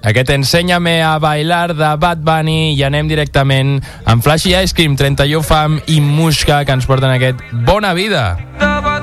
Aquest Enséñame a bailar de Bad Bunny, i anem directament amb Flashy Ice Cream, 31 Fam i Mushka, que ens porten aquest Bona Vida.